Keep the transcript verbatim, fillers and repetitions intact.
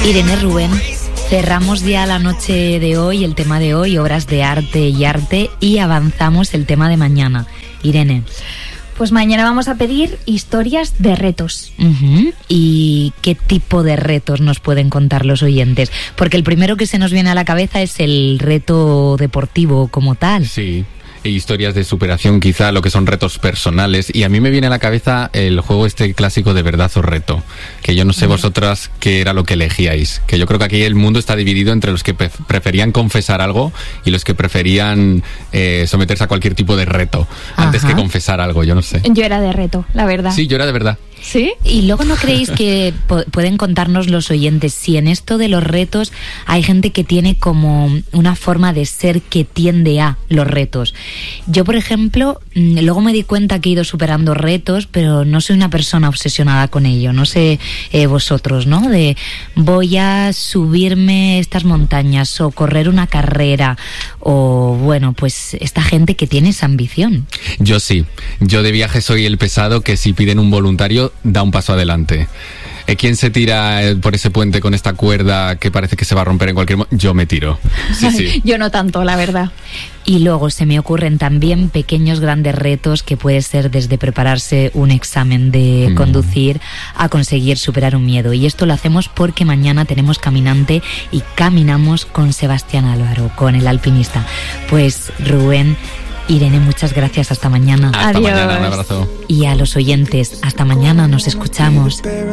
Irene, Rubén, cerramos ya la noche de hoy, el tema de hoy, obras de arte y arte, y avanzamos el tema de mañana. Irene. Pues mañana vamos a pedir historias de retos. Uh-huh. ¿Y qué tipo de retos nos pueden contar los oyentes? Porque el primero que se nos viene a la cabeza es el reto deportivo como tal. Sí. E historias de superación, quizá lo que son retos personales, y a mí me viene a la cabeza el juego este clásico de verdad o reto, que yo no sé vosotras qué era lo que elegíais, que yo creo que aquí el mundo está dividido entre los que pre- preferían confesar algo y los que preferían eh, someterse a cualquier tipo de reto antes Ajá. que confesar algo, yo no sé. Yo era de reto, la verdad. Sí, yo era de verdad. ¿Sí? Y luego, ¿no creéis que po- pueden contarnos los oyentes si en esto de los retos hay gente que tiene como una forma de ser que tiende a los retos? Yo, por ejemplo, luego me di cuenta que he ido superando retos, pero no soy una persona obsesionada con ello. No sé eh, vosotros, ¿no? De voy a subirme estas montañas o correr una carrera o, bueno, pues esta gente que tiene esa ambición. Yo sí. Yo de viaje soy el pesado que si piden un voluntario da un paso adelante. ¿Quién se tira por ese puente con esta cuerda que parece que se va a romper en cualquier momento? Yo me tiro. Sí, sí. Yo no tanto, la verdad. Y luego se me ocurren también pequeños grandes retos que puede ser desde prepararse un examen de mm. conducir a conseguir superar un miedo. Y esto lo hacemos porque mañana tenemos caminante y caminamos con Sebastián Álvaro, con el alpinista. Pues Rubén, Irene, muchas gracias. Hasta mañana. Hasta Adiós. mañana, un abrazo. Y a los oyentes, hasta mañana, nos escuchamos.